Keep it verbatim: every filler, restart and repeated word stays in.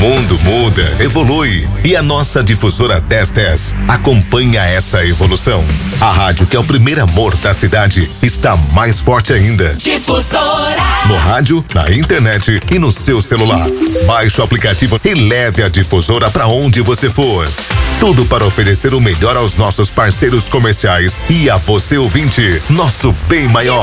mundo muda, evolui e a nossa difusora dez dez acompanha essa evolução. A rádio que é o primeiro amor da cidade está mais forte ainda. Difusora. No rádio, na internet e no seu celular. Baixe o aplicativo e leve a difusora para onde você for. Tudo para oferecer o melhor aos nossos parceiros comerciais e a você ouvinte, nosso bem maior.